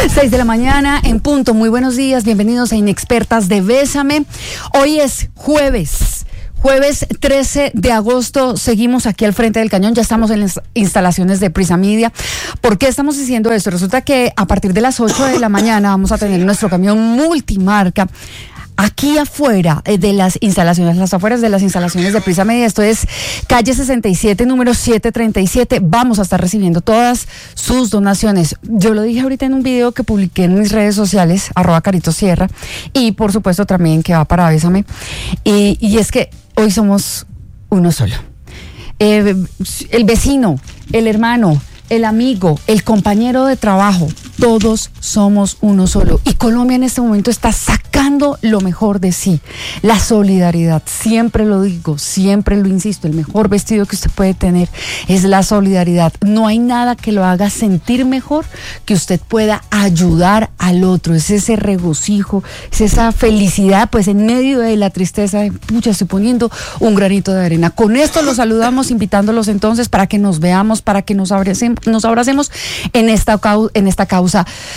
6 de la mañana en punto. Muy buenos días, bienvenidos a Inexpertas de Bésame. Hoy es jueves 13 de agosto, seguimos aquí al frente del cañón, ya estamos en las instalaciones de Prisa Media. ¿Por qué estamos diciendo esto? Resulta que a partir de las 8 de la mañana vamos a tener nuestro camión multimarca aquí afuera de las instalaciones, las afueras de las instalaciones de Prisa Media. Esto es calle 67, número 737. Vamos a estar recibiendo todas sus donaciones. Yo lo dije ahorita en un video que publiqué en mis redes sociales, @CaritoSierra, y por supuesto también que va para Bésame. Y es que hoy somos uno solo. El vecino, el hermano, el amigo, el compañero de trabajo, todos somos uno solo. Y Colombia en este momento está sacando lo mejor de sí. La solidaridad, siempre lo digo, siempre lo insisto, el mejor vestido que usted puede tener es la solidaridad. No hay nada que lo haga sentir mejor que usted pueda ayudar al otro. Es ese regocijo, es esa felicidad, pues en medio de la tristeza de, pucha, estoy poniendo un granito de arena. Con esto los saludamos, invitándolos entonces para que nos veamos, para que nos abracemos en esta causa.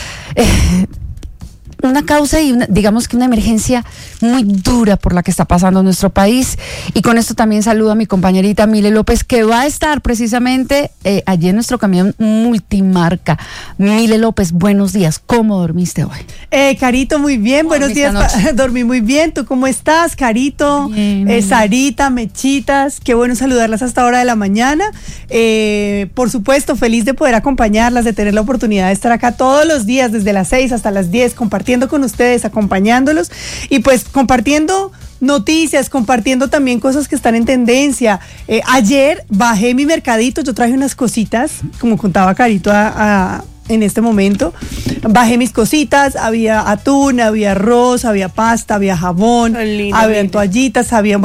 Una causa y digamos que una emergencia muy dura por la que está pasando nuestro país. Y con esto también saludo a mi compañerita Mile López, que va a estar precisamente allí en nuestro camión multimarca. Mile López, buenos días. ¿Cómo dormiste hoy? Carito, muy bien. Buenos días. Dormí muy bien. ¿Tú cómo estás, Carito? Bien. Sarita, Mechitas, qué bueno saludarlas hasta hora de la mañana. Por supuesto, feliz de poder acompañarlas, de tener la oportunidad de estar acá todos los días, desde las 6 hasta las 10, compartiendo con ustedes, acompañándolos y pues compartiendo noticias, compartiendo también cosas que están en tendencia. Ayer bajé mi mercadito, yo traje unas cositas, como contaba Carito en este momento, bajé mis cositas, había atún, había arroz, había pasta, había jabón, había toallitas, había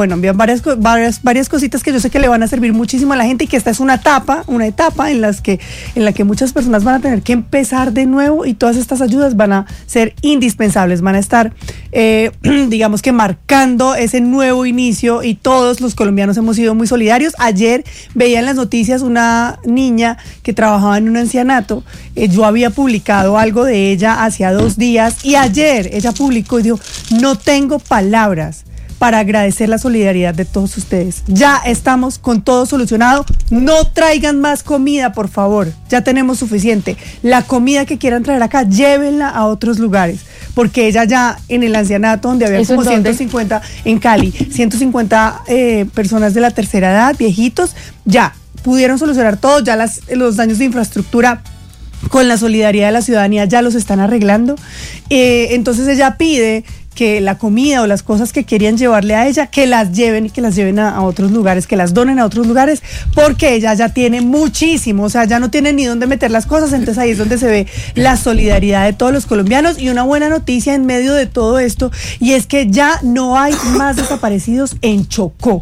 varias cositas que yo sé que le van a servir muchísimo a la gente y que esta es una etapa en la que muchas personas van a tener que empezar de nuevo y todas estas ayudas van a ser indispensables, van a estar, digamos que marcando ese nuevo inicio y todos los colombianos hemos sido muy solidarios. Ayer veía en las noticias una niña que trabajaba en un ancianato. Yo había publicado algo de ella hacía 2 días y ayer ella publicó y dijo, no tengo palabras para agradecer la solidaridad de todos ustedes. Ya estamos con todo solucionado. No traigan más comida, por favor. Ya tenemos suficiente. La comida que quieran traer acá, llévenla a otros lugares. Porque ella ya en el ancianato, donde había como 150, en Cali, 150 personas de la tercera edad, viejitos, ya pudieron solucionar todo. Ya los daños de infraestructura con la solidaridad de la ciudadanía ya los están arreglando. Entonces ella pide que la comida o las cosas que querían llevarle a ella, que las lleven y que las lleven a otros lugares, que las donen a otros lugares, porque ella ya tiene muchísimo, o sea, ya no tiene ni dónde meter las cosas. Entonces ahí es donde se ve la solidaridad de todos los colombianos. Y una buena noticia en medio de todo esto, y es que ya no hay más desaparecidos en Chocó.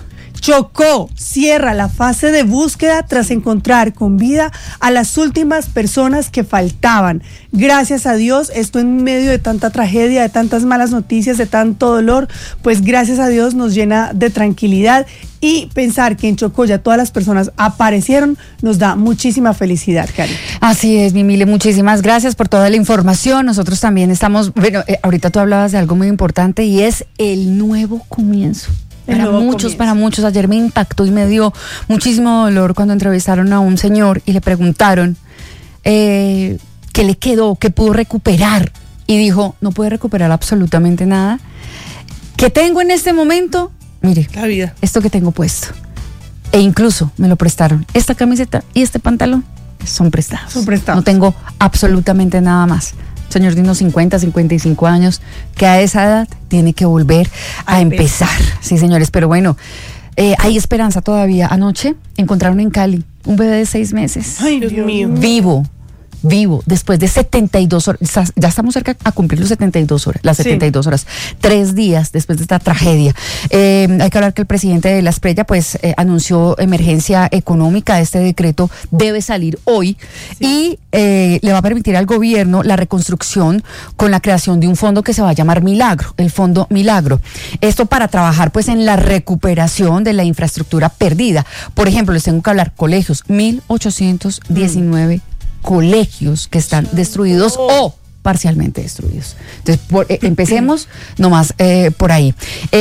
Chocó cierra la fase de búsqueda tras encontrar con vida a las últimas personas que faltaban. Gracias a Dios, esto en medio de tanta tragedia, de tantas malas noticias, de tanto dolor, pues gracias a Dios nos llena de tranquilidad, y pensar que en Chocó ya todas las personas aparecieron nos da muchísima felicidad, Cari. Así es, mi Mile, muchísimas gracias por toda la información. Nosotros también estamos, ahorita tú hablabas de algo muy importante y es el nuevo comienzo. Para muchos, ayer me impactó y me dio muchísimo dolor cuando entrevistaron a un señor y le preguntaron qué le quedó, qué pudo recuperar, y dijo, no puede recuperar absolutamente nada. ¿Qué tengo en este momento? Mire, la vida. Esto que tengo puesto, e incluso me lo prestaron, esta camiseta y este pantalón son prestados. No tengo absolutamente nada más. Señor de unos 50, 55 años, que a esa edad tiene que volver a empezar. Sí, señores, pero bueno, hay esperanza todavía. Anoche encontraron en Cali un bebé de 6 meses. Ay, Dios mío. Vivo, después de 72 horas, ya estamos cerca a cumplir las 72 horas, 3 días después de esta tragedia. Hay que hablar que el presidente de la Esprella pues anunció emergencia económica. Este decreto debe salir hoy, y le va a permitir al gobierno la reconstrucción con la creación de un fondo que se va a llamar Milagro, el Fondo Milagro. Esto para trabajar pues en la recuperación de la infraestructura perdida. Por ejemplo, les tengo que hablar, colegios, 1.819 colegios que están destruidos o parcialmente destruidos. Entonces, empecemos nomás por ahí.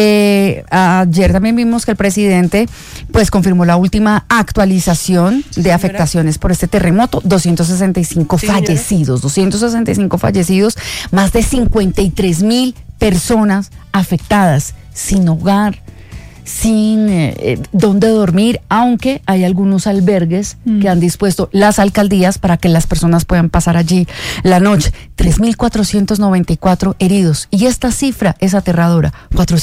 Ayer también vimos que el presidente pues confirmó la última actualización de afectaciones por este terremoto, 265 fallecidos, más de 53,000 personas afectadas, sin hogar, sin dónde dormir, aunque hay algunos albergues que han dispuesto las alcaldías para que las personas puedan pasar allí la noche. 3,494 heridos, y esta cifra es aterradora,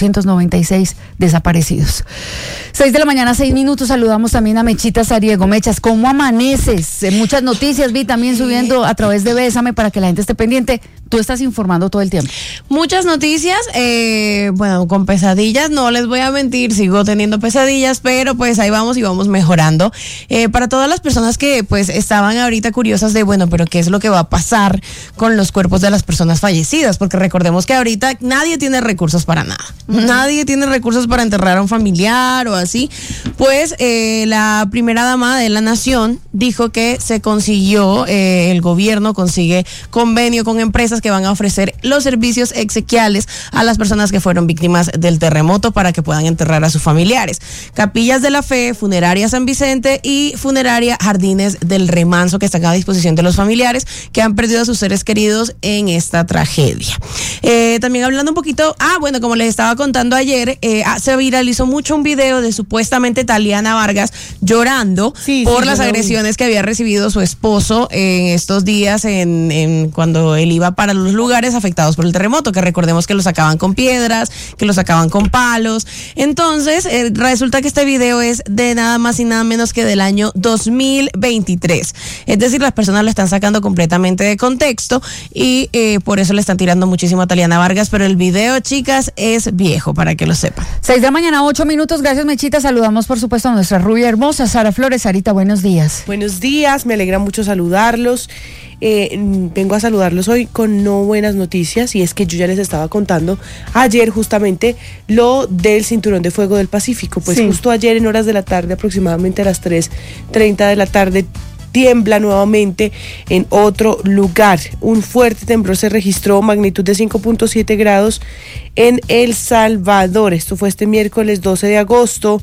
496 desaparecidos. 6 de la mañana, 6 minutos, saludamos también a Mechita Sariego. Mechas, ¿cómo amaneces? Muchas noticias vi también subiendo a través de Bésame para que la gente esté pendiente. Tú estás informando todo el tiempo. Muchas noticias, bueno, con pesadillas, no les voy a mentir, sigo teniendo pesadillas, pero pues ahí vamos y vamos mejorando. Para todas las personas que pues estaban ahorita curiosas de, bueno, pero ¿qué es lo que va a pasar con los cuerpos de las personas fallecidas? Porque recordemos que ahorita nadie tiene recursos para nada. Nadie tiene recursos para enterrar a un familiar o así. Pues la primera dama de la nación dijo que se consiguió, el gobierno consigue convenio con empresas que van a ofrecer los servicios exequiales a las personas que fueron víctimas del terremoto para que puedan enterrar a sus familiares. Capillas de la Fe, Funeraria San Vicente y Funeraria Jardines del Remanso, que están a disposición de los familiares que han perdido a sus seres queridos en esta tragedia. También hablando un poquito, bueno, como les estaba contando ayer, se viralizó mucho un video de supuestamente Taliana Vargas llorando por las agresiones que había recibido su esposo en estos días cuando él iba para los lugares afectados por el terremoto, que recordemos que lo sacaban con piedras, que lo sacaban con palos. Entonces, resulta que este video es de nada más y nada menos que del año 2023. Es decir, las personas lo están sacando completamente de contexto y por eso le están tirando muchísimo a Taliana Vargas, pero el video, chicas, es viejo, para que lo sepan. 6 de la mañana, 8 minutos. Gracias, Mechita. Saludamos, por supuesto, a nuestra rubia hermosa, Sara Flores. Sarita, buenos días. Buenos días, me alegra mucho saludarlos. Vengo a saludarlos hoy con no buenas noticias, y es que yo ya les estaba contando ayer justamente lo del cinturón de fuego del Pacífico. Pues justo ayer en horas de la tarde, aproximadamente a las 3:30 de la tarde, tiembla nuevamente en otro lugar. Un fuerte temblor se registró, magnitud de 5.7 grados en El Salvador. Esto fue este miércoles 12 de agosto.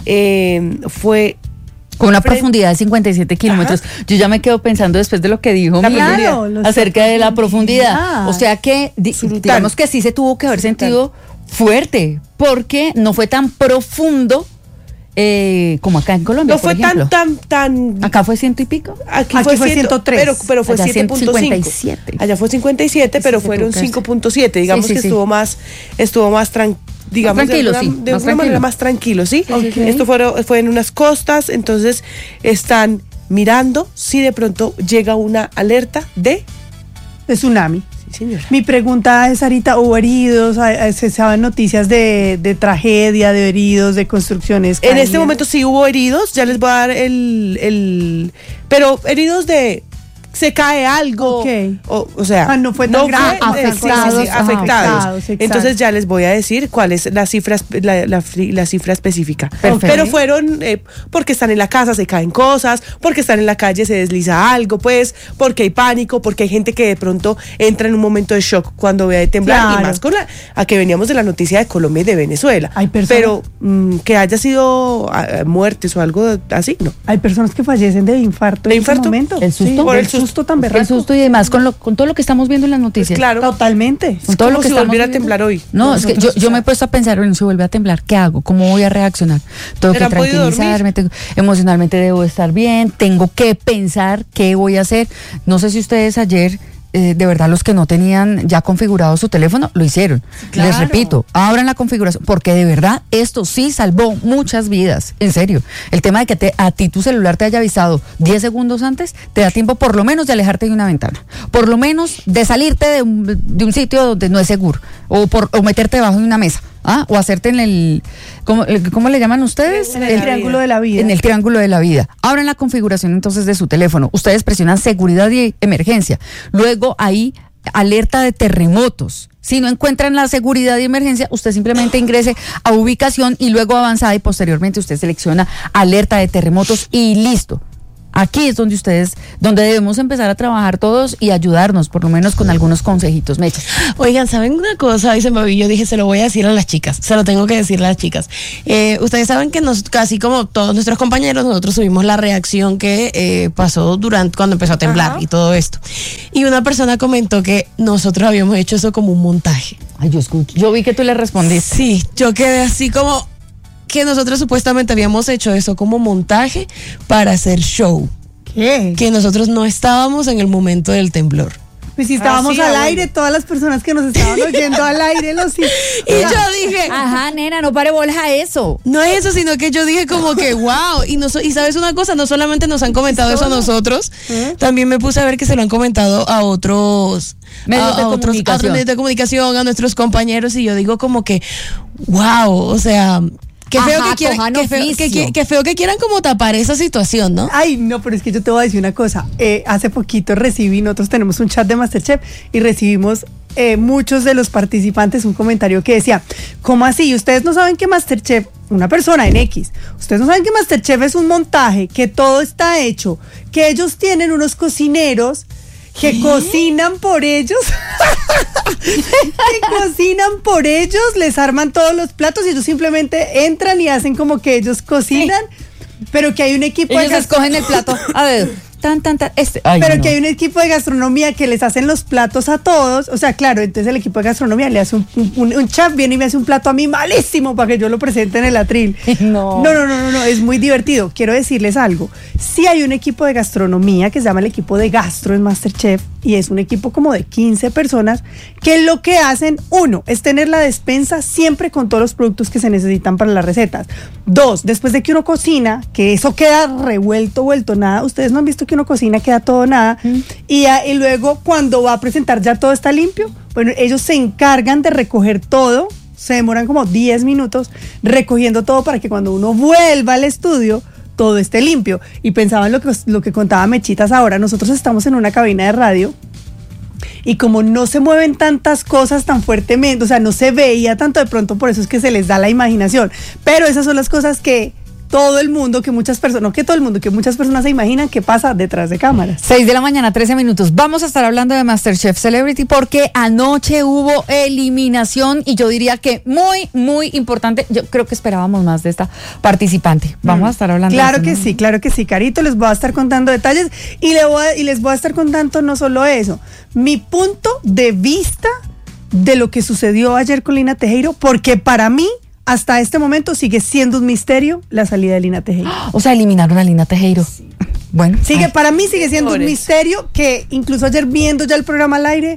Fue con una profundidad de 57 kilómetros. Ajá. Yo ya me quedo pensando después de lo que dijo Miguel acerca de la profundidad. O sea que, digamos que sí se tuvo que haber sentido fuerte, porque no fue tan profundo como acá en Colombia. No fue tan. Acá fue 100 y pico. Aquí fue 103. Pero fue 7.5. Allá fue 57, pero fueron 5.7. Digamos que estuvo más tranquilo. Digamos, de una manera más tranquilo, ¿sí? Okay. Esto fue en unas costas, entonces están mirando si de pronto llega una alerta de tsunami. Sí, señora. Mi pregunta es, Sarita, ¿hubo heridos? ¿Se saben noticias de tragedia, de heridos, de construcciones caídas? En este momento sí hubo heridos, ya les voy a dar pero heridos de... se cae algo, o sea, no fue tan grave, afectados. Entonces ya les voy a decir cuál es la cifra específica. Perfecto. Pero fueron porque están en la casa, se caen cosas, porque están en la calle, se desliza algo, pues, porque hay pánico, porque hay gente que de pronto entra en un momento de shock cuando ve de temblar, y más con a que veníamos de la noticia de Colombia y de Venezuela. Pero que haya sido muertes o algo así, no. Hay personas que fallecen de infarto. ¿De infarto? Momento. El susto. Por el susto tan berraco. El susto y demás, con todo lo que estamos viendo en las noticias. Pues claro. Totalmente. Con todo lo que si volviera a temblar hoy. No, es que yo me he puesto a pensar, bueno, si vuelve a temblar, ¿qué hago? ¿Cómo voy a reaccionar? Tengo que tranquilizarme, emocionalmente debo estar bien, tengo que pensar qué voy a hacer. No sé si ustedes ayer... de verdad, los que no tenían ya configurado su teléfono, lo hicieron. Claro. Les repito, abran la configuración, porque de verdad esto sí salvó muchas vidas, en serio. El tema de que a ti tu celular te haya avisado 10 segundos antes, te da tiempo por lo menos de alejarte de una ventana, por lo menos de salirte de un sitio donde no es seguro, o meterte debajo de una mesa. O hacerte en el, ¿cómo le llaman ustedes? En el triángulo de la vida. En el triángulo de la vida. Abran la configuración entonces de su teléfono. Ustedes presionan seguridad y emergencia. Luego ahí, alerta de terremotos. Si no encuentran la seguridad y emergencia, usted simplemente ingrese a ubicación y luego avanzada, y posteriormente usted selecciona alerta de terremotos y listo. Aquí es donde debemos empezar a trabajar todos y ayudarnos, por lo menos con algunos consejitos. Mecha. Oigan, ¿saben una cosa? Yo dije, se lo voy a decir a las chicas, se lo tengo que decir a las chicas. Ustedes saben que casi como todos nuestros compañeros, nosotros subimos la reacción que pasó cuando empezó a temblar y todo esto. Y una persona comentó que nosotros habíamos hecho eso como un montaje. Ay, yo vi que tú le respondiste. Sí, yo quedé así como que nosotros supuestamente habíamos hecho eso como montaje para hacer show. ¿Qué? Que nosotros no estábamos en el momento del temblor. Pues si estábamos al aire, todas las personas que nos estaban oyendo al aire, y yo dije, ajá, nena, no pare bolas a eso. No es eso, sino que yo dije como que wow, y sabes una cosa, no solamente nos han comentado eso a nosotros, también me puse a ver que se lo han comentado a otros medios de comunicación, a nuestros compañeros, y yo digo como que wow, o sea, qué feo que quieran como tapar esa situación, ¿no? Ay, no, pero es que yo te voy a decir una cosa. Hace poquito nosotros tenemos un chat de MasterChef y recibimos muchos de los participantes un comentario que decía, ¿cómo así? Ustedes no saben que MasterChef, una persona en X, ustedes no saben que MasterChef es un montaje, que todo está hecho, que ellos tienen unos cocineros que cocinan por ellos, les arman todos los platos y ellos simplemente entran y hacen como que ellos cocinan, pero que hay un equipo ellos escogen el plato a ver, que hay un equipo de gastronomía que les hacen los platos a todos, o sea, claro, entonces el equipo de gastronomía le hace un chef viene y me hace un plato a mí malísimo para que yo lo presente en el atril. No, es muy divertido. Quiero decirles algo, sí hay un equipo de gastronomía que se llama el equipo de gastro en MasterChef y es un equipo como de 15 personas que lo que hacen, 1, es tener la despensa siempre con todos los productos que se necesitan para las recetas. 2, después de que uno cocina, que eso queda vuelto nada, ustedes no han visto que uno cocina, queda todo nada, y luego cuando va a presentar ya todo está limpio, bueno, ellos se encargan de recoger todo, se demoran como 10 minutos recogiendo todo para que cuando uno vuelva al estudio todo esté limpio. Y pensaba en lo que contaba Mechitas ahora, nosotros estamos en una cabina de radio y como no se mueven tantas cosas tan fuertemente, o sea, no se veía tanto de pronto, por eso es que se les da la imaginación, pero esas son las cosas que muchas personas se imaginan que pasa detrás de cámaras. 6 de la mañana, 13 minutos. Vamos a estar hablando de MasterChef Celebrity porque anoche hubo eliminación y yo diría que muy, muy importante. Yo creo que esperábamos más de esta participante. Vamos a estar hablando de eso. Claro que sí, Carito. Les voy a estar contando detalles y les voy a estar contando no solo eso, mi punto de vista de lo que sucedió ayer con Lina Tejero, porque para mí hasta este momento sigue siendo un misterio la salida de Lina Tejero. O sea, eliminaron a Lina Tejero. Sí. Bueno. Para mí sigue siendo un misterio que incluso ayer viendo ya el programa al aire,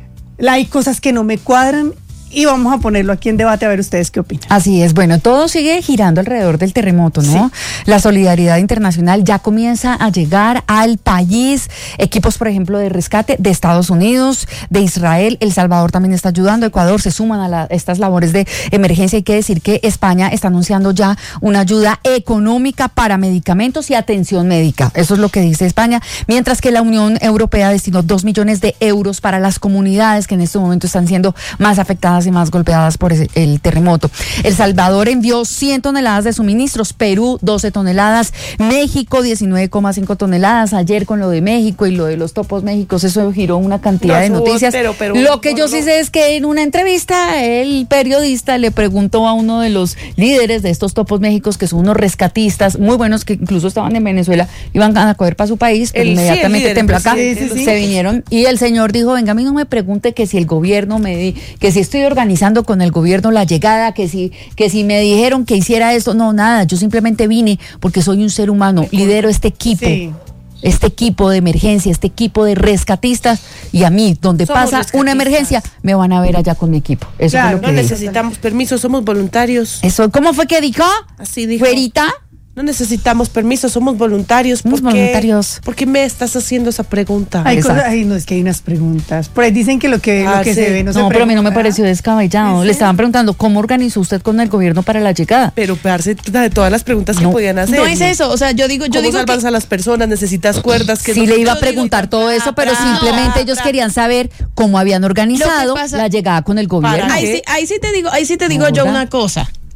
hay cosas que no me cuadran y vamos a ponerlo aquí en debate a ver ustedes qué opinan. Así es, bueno, todo sigue girando alrededor del terremoto, ¿no? Sí. La solidaridad internacional ya comienza a llegar al país, equipos, por ejemplo, de rescate de Estados Unidos, de Israel, El Salvador también está ayudando, Ecuador se suman a estas labores de emergencia. Hay que decir que España está anunciando ya una ayuda económica para medicamentos y atención médica, eso es lo que dice España, mientras que la Unión Europea destinó 2 millones de euros para las comunidades que en este momento están siendo más afectadas y más golpeadas por el terremoto. El Salvador envió 100 toneladas de suministros, Perú 12 toneladas, México 19,5 toneladas. Ayer con lo de México y lo de los topos méxicos, eso giró una cantidad de noticias. Lo que yo sí sé es que en una entrevista el periodista le preguntó a uno de los líderes de estos topos méxicos, que son unos rescatistas muy buenos, que incluso estaban en Venezuela, iban a coger para su país, pero inmediatamente tembló acá, se vinieron y el señor dijo, venga, a mí no me pregunte que si el gobierno que si estoy organizando con el gobierno la llegada, que si me dijeron que hiciera esto, no, nada, yo simplemente vine porque soy un ser humano, lidero este equipo. Sí. Este equipo de emergencia, este equipo de rescatistas, y a mí, donde pasa una emergencia, me van a ver allá con mi equipo. Eso claro, es lo que no necesitamos permiso, somos voluntarios. Eso, ¿cómo fue que dijo? Así dijo. ¿Güerita? No necesitamos permiso, somos voluntarios. Voluntarios. ¿Por qué me estás haciendo esa pregunta? No, es que hay unas preguntas. Por ahí dicen que lo que se ve no se pregunta. Pero a mí no me pareció descabellado. Le estaban preguntando, ¿cómo organizó usted con el gobierno para la llegada? Pero darse de todas las preguntas que podían hacer. No es eso, o sea, yo digo ¿cómo salvas a las personas? ¿Necesitas cuerdas? Sí, le iba a preguntar todo eso, pero simplemente ellos querían saber cómo habían organizado la llegada con el gobierno. Ahí sí te digo yo una cosa.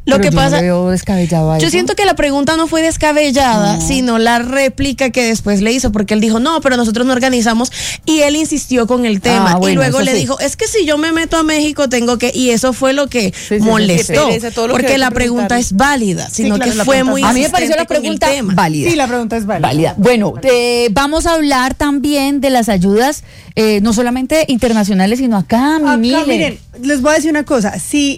Lo que pasa, no veo descabellado yo siento que la pregunta no fue descabellada, sino la réplica que después le hizo, porque él dijo, no, pero nosotros no organizamos, y él insistió con el tema, y luego le dijo, es que si yo me meto a México tengo que, y eso fue lo que molestó, porque la pregunta es válida, sino que fue muy a mí me pareció la pregunta válida. Sí, la pregunta es válida. Bueno, vamos a hablar también de las ayudas, no solamente internacionales, sino acá, miren, les voy a decir una cosa, si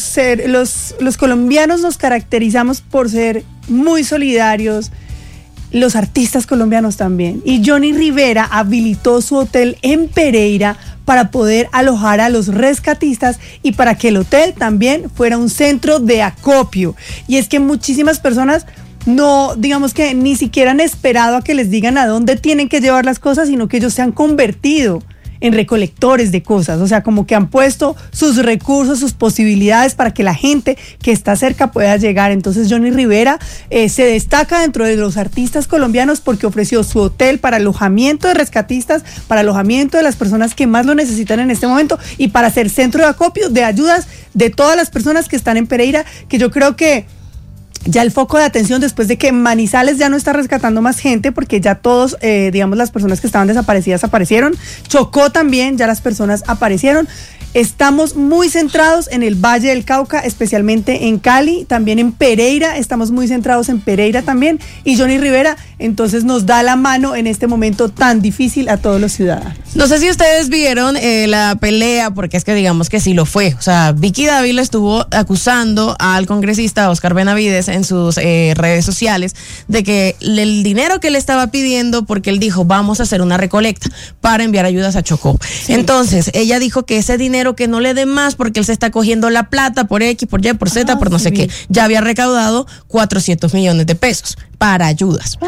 los colombianos nos caracterizamos por ser muy solidarios, los artistas colombianos también, y Johnny Rivera habilitó su hotel en Pereira para poder alojar a los rescatistas y para que el hotel también fuera un centro de acopio. Y es que muchísimas personas no, digamos que ni siquiera han esperado a que les digan a dónde tienen que llevar las cosas, sino que ellos se han convertido en recolectores de cosas, o sea, como que han puesto sus recursos, sus posibilidades para que la gente que está cerca pueda llegar. Entonces Johnny Rivera se destaca dentro de los artistas colombianos porque ofreció su hotel para alojamiento de rescatistas, para alojamiento de las personas que más lo necesitan en este momento y para ser centro de acopio de ayudas de todas las personas que están en Pereira, que yo creo que ya el foco de atención después de que Manizales ya no está rescatando más gente porque ya todos, digamos, las personas que estaban desaparecidas aparecieron. Chocó también, ya las personas aparecieron. Estamos muy centrados en el Valle del Cauca, especialmente en Cali, también en Pereira, estamos muy centrados en Pereira también, y Johnny Rivera entonces nos da la mano en este momento tan difícil a todos los ciudadanos. No sé si ustedes vieron la pelea, porque es que digamos que sí lo fue, o sea, Vicky Dávila estuvo acusando al congresista Oscar Benavides en sus redes sociales de que el dinero que le estaba pidiendo, porque él dijo, vamos a hacer una recolecta para enviar ayudas a Chocó. Sí. Entonces, ella dijo que ese dinero que no le dé más porque él se está cogiendo la plata por X, por Y, por Z, por no sé qué. Ya había recaudado 400 millones de pesos para ayudas.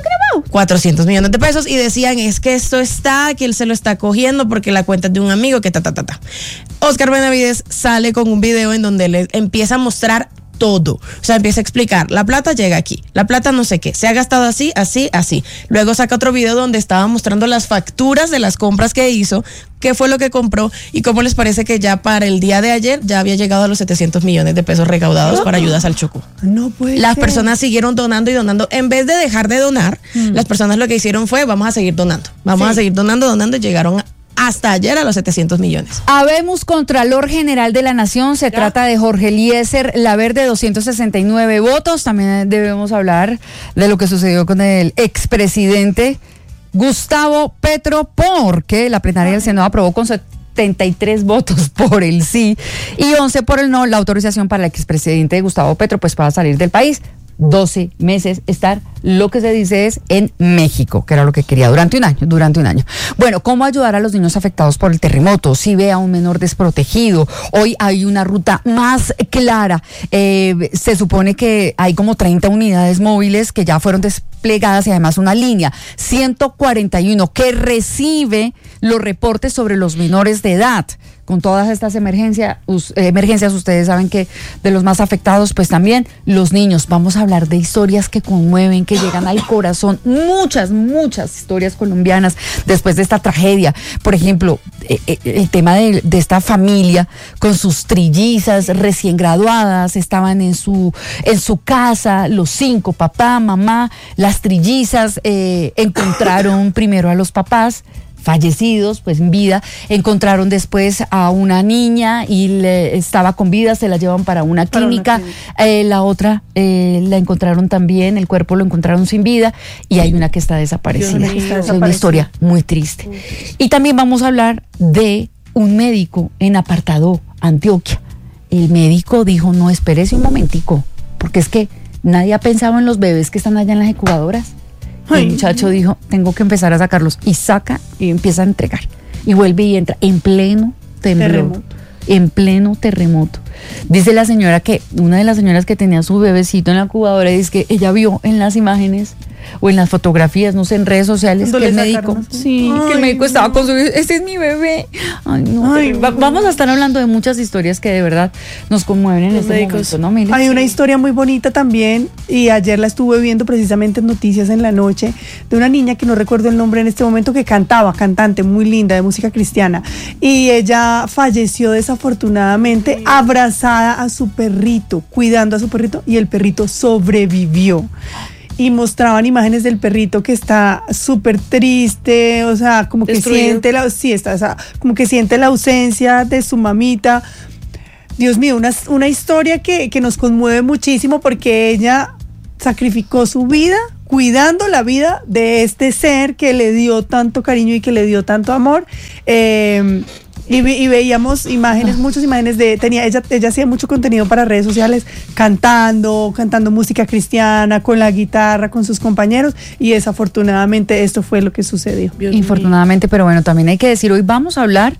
400 millones de pesos y decían, es que esto está, que él se lo está cogiendo porque la cuenta es de un amigo, que Oscar Benavides sale con un video en donde le empieza a mostrar todo, o sea, empieza a explicar, la plata llega aquí, la plata no sé qué, se ha gastado así, así, así. Luego saca otro video donde estaba mostrando las facturas de las compras que hizo, qué fue lo que compró y cómo les parece que ya para el día de ayer ya había llegado a los 700 millones de pesos recaudados para ayudas al Chocó. No puede Las ser. personas siguieron donando y donando, en vez de dejar de donar, las personas lo que hicieron fue, vamos a seguir donando, a seguir donando, y llegaron hasta ayer a los 700 millones. Habemos Contralor General de la Nación, se trata de Jorge Eliezer Laverde, 269 votos. También debemos hablar de lo que sucedió con el expresidente Gustavo Petro, porque la plenaria del Senado aprobó con 73 votos por el sí y 11 por el no la autorización para el expresidente Gustavo Petro pues para salir del país. 12 meses estar, lo que se dice es en México, que era lo que quería durante un año. Bueno, ¿cómo ayudar a los niños afectados por el terremoto? Si ve a un menor desprotegido, hoy hay una ruta más clara, se supone que hay como 30 unidades móviles que ya fueron desplegadas y además una línea 141 que recibe los reportes sobre los menores de edad. Con todas estas emergencias, ustedes saben que de los más afectados, pues también los niños. Vamos a hablar de historias que conmueven, que llegan al corazón. Muchas historias colombianas después de esta tragedia. Por ejemplo, el tema de esta familia con sus trillizas recién graduadas, estaban en su casa, los 5, papá, mamá, las trillizas, encontraron primero a los papás fallecidos, pues en vida, encontraron después a una niña y estaba con vida, se la llevan para una clínica, la otra la encontraron también, el cuerpo lo encontraron sin vida y hay una que está desaparecida. Es una historia muy triste. Y también vamos a hablar de un médico en Apartadó, Antioquia. El médico dijo, no, espérese un momentico, porque es que nadie ha pensado en los bebés que están allá en las incubadoras. El muchacho dijo, tengo que empezar a sacarlos, y saca y empieza a entregar y vuelve y entra en pleno temblor, en pleno terremoto. Dice la señora que una de las señoras que tenía su bebecito en la incubadora, dice que ella vio en las imágenes o en las fotografías, no sé, en redes sociales, que el médico, que el médico estaba con su bebé, este es mi bebé. Ay, no. Vamos a estar hablando de muchas historias que de verdad nos conmueven en este momento, ¿no? Miren, hay una historia muy bonita también, y ayer la estuve viendo precisamente en Noticias en la noche, de una niña que no recuerdo el nombre en este momento, que cantante muy linda de música cristiana, y ella falleció desafortunadamente abrazada a su perrito, cuidando a su perrito, y el perrito sobrevivió. Y mostraban imágenes del perrito que está súper triste, o sea, como que siente como que siente la ausencia de su mamita. Dios mío, una historia que nos conmueve muchísimo, porque ella sacrificó su vida cuidando la vida de este ser que le dio tanto cariño y que le dio tanto amor. Y veíamos imágenes, muchas imágenes ella hacía mucho contenido para redes sociales, cantando música cristiana, con la guitarra, con sus compañeros, y desafortunadamente esto fue lo que sucedió. Infortunadamente, pero bueno, también hay que decir, hoy vamos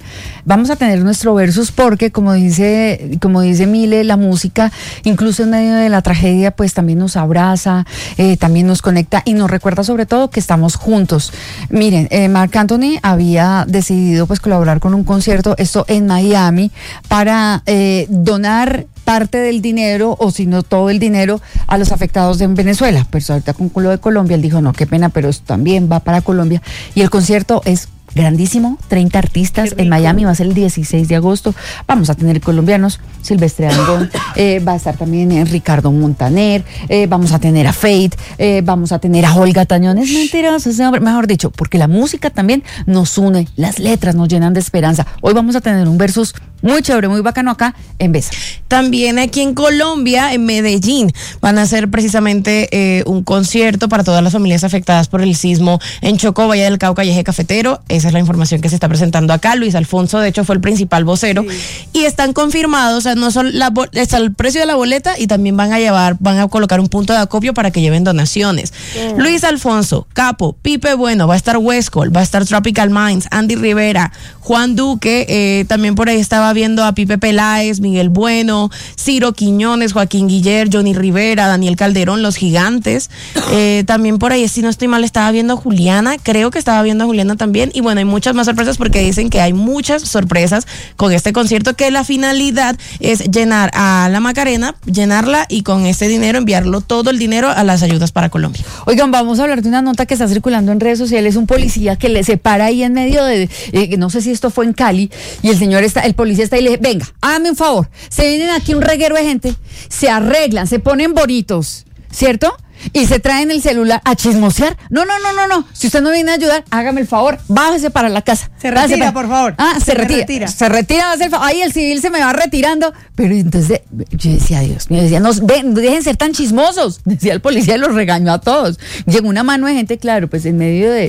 a tener nuestro versus, porque como dice Mile, la música, incluso en medio de la tragedia, pues también nos abraza, también nos conecta y nos recuerda sobre todo que estamos juntos. Miren, Marc Anthony había decidido pues colaborar con un concierto, esto en Miami, para donar parte del dinero, o si no todo el dinero, a los afectados en Venezuela. Pero ahorita con lo de Colombia, él dijo, no, qué pena, pero esto también va para Colombia. Y el concierto es grandísimo, 30 artistas en Miami, va a ser el 16 de agosto. Vamos a tener colombianos, Silvestre Dangond, va a estar también Ricardo Montaner, vamos a tener a Fate, vamos a tener a Olga Tañón. Es mentiroso ese hombre, mejor dicho, porque la música también nos une, las letras nos llenan de esperanza. Hoy vamos a tener un versus muy chévere, muy bacano acá en Besa. También aquí en Colombia, en Medellín, van a hacer precisamente un concierto para todas las familias afectadas por el sismo en Chocó, Valle del Cauca y Eje Cafetero. Esa es la información que se está presentando acá. Luis Alfonso, de hecho, fue el principal vocero. Sí. Y están confirmados, o sea, no son está el precio de la boleta, y también van a colocar un punto de acopio para que lleven donaciones. Luis Alfonso, Capo, Pipe Bueno, va a estar Westcol, va a estar Tropical Minds, Andy Rivera, Juan Duque, también por ahí estaba viendo a Pipe Peláez, Miguel Bueno, Ciro Quiñones, Joaquín Guiller, Johnny Rivera, Daniel Calderón, Los Gigantes. También por ahí, si no estoy mal, estaba viendo a Juliana, creo que estaba viendo a Juliana también. Y bueno, hay muchas más sorpresas, porque dicen que hay muchas sorpresas con este concierto, que la finalidad es llenar a la Macarena, llenarla, y con ese dinero enviarlo, todo el dinero, a las ayudas para Colombia. Oigan, vamos a hablar de una nota que está circulando en redes sociales. Un policía que le separa ahí en medio de, no sé si esto fue en Cali, y el policía está y le dice, venga, hágame un favor, se vienen aquí un reguero de gente, se arreglan, se ponen bonitos, ¿cierto? Y se traen el celular a chismosear. No. Si usted no viene a ayudar, hágame el favor, bájese para la casa. Se retira, por favor. Se retira. Se retira, va a hacer el favor. Ahí el civil se me va retirando. Pero entonces, yo decía, Dios mío, no dejen ser tan chismosos. Decía el policía y los regañó a todos. Llegó una mano de gente, claro, pues en medio de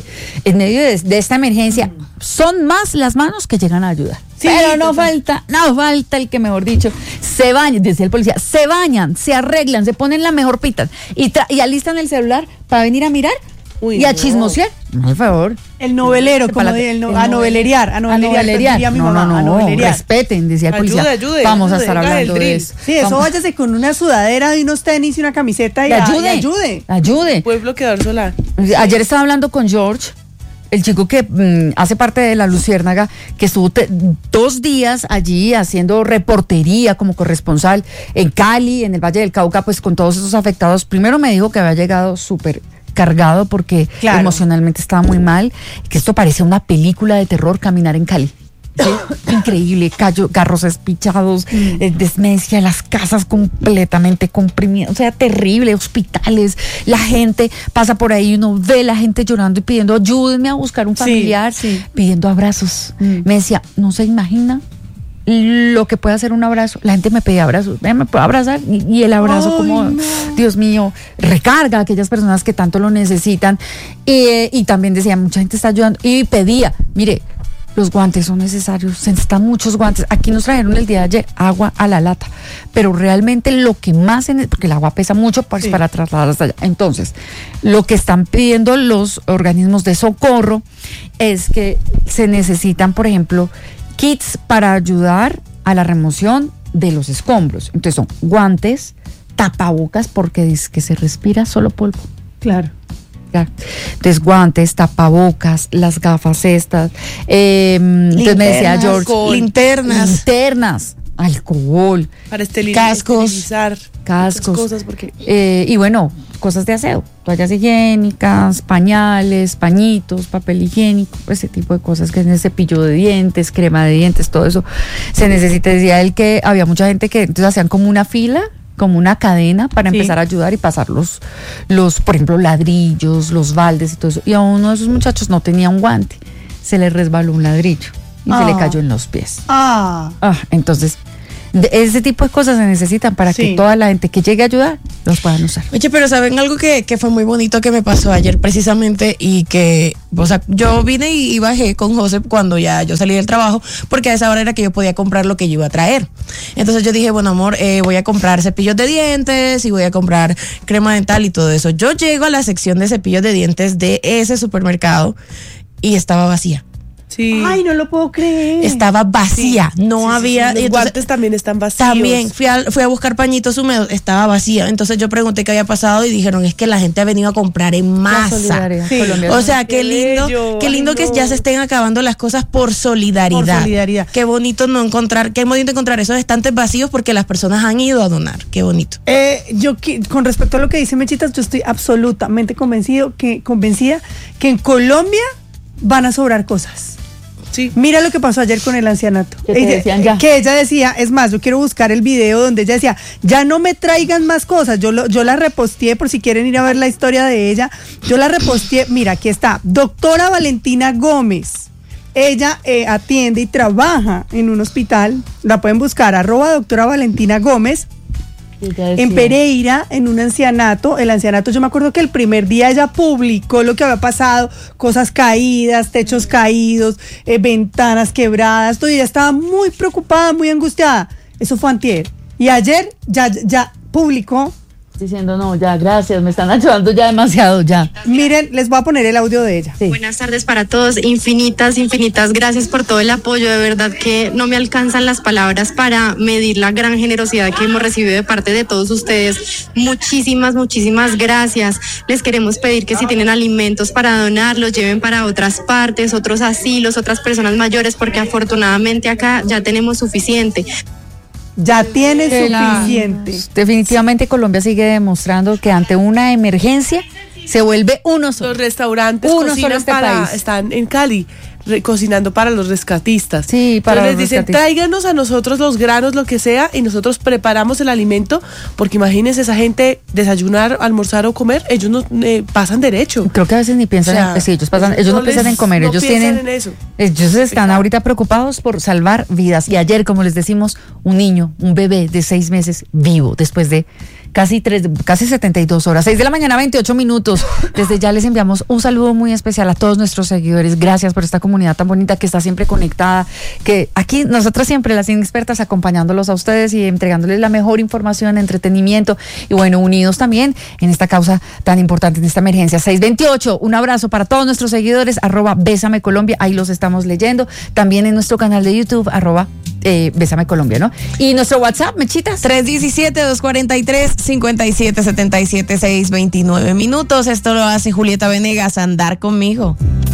esta emergencia, son más las manos que llegan a ayudar. Sí, pero no falta el que, mejor dicho, se bañan, decía el policía, se bañan, se arreglan, se ponen la mejor pita y alistan el celular para venir a mirar y a chismosear. Por favor. El novelero, como a novelerear. No, respeten, decía el policía. Ayude. Vamos a estar hablando de eso. Sí, eso váyase con una sudadera y unos tenis y una camiseta y ayude. Fue bloqueador solar. Ayer estaba hablando con George, el chico que hace parte de La Luciérnaga, que estuvo 2 días allí haciendo reportería como corresponsal en Cali, en el Valle del Cauca, pues con todos esos afectados. Primero me dijo que había llegado súper cargado porque emocionalmente estaba muy mal, que esto parecía una película de terror, caminar en Cali. ¿Sí? Increíble, carros espichados, desmencia, las casas completamente comprimidas, o sea, terrible, hospitales, la gente pasa por ahí, uno ve la gente llorando y pidiendo, ayúdenme a buscar un familiar, pidiendo abrazos. Me decía, no se imagina lo que puede hacer un abrazo. La gente me pedía abrazos, me puedo abrazar, y el abrazo Dios mío, recarga a aquellas personas que tanto lo necesitan. Y también decía, mucha gente está ayudando, y pedía, mire, los guantes son necesarios, se necesitan muchos guantes. Aquí nos trajeron el día de ayer agua a la lata, pero realmente lo que más, porque el agua pesa mucho pues, para trasladar hasta allá. Entonces, lo que están pidiendo los organismos de socorro es que se necesitan, por ejemplo, kits para ayudar a la remoción de los escombros. Entonces son guantes, tapabocas, porque dice que se respira solo polvo. Claro. Entonces, guantes, tapabocas, las gafas estas. Entonces me decía George, linternas, alcohol, para esterilizar cascos, cosas porque y bueno, cosas de aseo, toallas higiénicas, pañales, pañitos, papel higiénico, ese tipo de cosas, que es el cepillo de dientes, crema de dientes, todo eso se necesita. Decía él que había mucha gente que entonces hacían como una fila, como una cadena para empezar a ayudar y pasar los, por ejemplo, ladrillos, los baldes y todo eso. Y a uno de esos muchachos no tenía un guante, se le resbaló un ladrillo y se le cayó en los pies. Entonces, ese tipo de cosas se necesitan para que toda la gente que llegue a ayudar los puedan usar. Oye, pero ¿saben algo que fue muy bonito que me pasó ayer precisamente? Y que, o sea, yo vine y bajé con José cuando ya yo salí del trabajo, porque a esa hora era que yo podía comprar lo que yo iba a traer. Entonces yo dije, bueno, amor, voy a comprar cepillos de dientes y voy a comprar crema dental y todo eso. Yo llego a la sección de cepillos de dientes de ese supermercado y estaba vacía. Sí. Ay, no lo puedo creer. Estaba vacía, no había. Los guantes también están vacíos. También fui a buscar pañitos húmedos, estaba vacía. Entonces yo pregunté qué había pasado y dijeron, es que la gente ha venido a comprar en masa. O sea, qué lindo que ya se estén acabando las cosas por solidaridad. Qué bonito encontrar esos estantes vacíos porque las personas han ido a donar. Qué bonito. Con respecto a lo que dice Mechitas, yo estoy absolutamente convencida que en Colombia van a sobrar cosas. Sí. Mira lo que pasó ayer con el ancianato. Que ella decía, es más, yo quiero buscar el video donde ella decía, ya no me traigan más cosas. Yo la reposteé por si quieren ir a ver la historia de ella. Yo la reposteé, mira, aquí está, doctora Valentina Gómez. Ella atiende y trabaja en un hospital, la pueden buscar, @doctora Valentina Gómez. En Pereira, en un ancianato. El ancianato, yo me acuerdo que el primer día ella publicó lo que había pasado, cosas caídas, techos caídos, ventanas quebradas, todo, y ella estaba muy preocupada, muy angustiada. Eso fue antier. Y ayer ya publicó diciendo, no, ya, gracias, me están ayudando ya demasiado, ya. Miren, les voy a poner el audio de ella. Sí. Buenas tardes para todos, infinitas gracias por todo el apoyo, de verdad que no me alcanzan las palabras para medir la gran generosidad que hemos recibido de parte de todos ustedes. Muchísimas gracias. Les queremos pedir que si tienen alimentos para donar, los lleven para otras partes, otros asilos, otras personas mayores, porque afortunadamente acá ya tenemos suficiente. Ya tiene suficiente. Definitivamente Colombia sigue demostrando que ante una emergencia se vuelve uno solo. Los restaurantes están en Cali cocinando para los rescatistas. Sí, para entonces los les dicen, rescatistas. tráiganos a nosotros los granos, lo que sea, y nosotros preparamos el alimento, porque imagínense esa gente desayunar, almorzar o comer, ellos no pasan derecho. Creo que a veces ni piensan, ellos no piensan en comer, ellos están ahorita preocupados por salvar vidas. Y ayer, como les decimos, un bebé de 6 meses vivo, después de casi 72 horas, 6 de la mañana, 28 minutos. Desde ya les enviamos un saludo muy especial a todos nuestros seguidores. Gracias por esta comunidad tan bonita que está siempre conectada, que aquí nosotras siempre, las inexpertas, acompañándolos a ustedes y entregándoles la mejor información, entretenimiento y bueno, unidos también en esta causa tan importante, en esta emergencia. 628, un abrazo para todos nuestros seguidores, @Bésame Colombia, ahí los estamos leyendo. También en nuestro canal de YouTube, Bésame Colombia, ¿no? Y nuestro WhatsApp, Mechitas. 317-243-5777, 6:29 minutos. Esto lo hace Julieta Venegas, Andar Conmigo.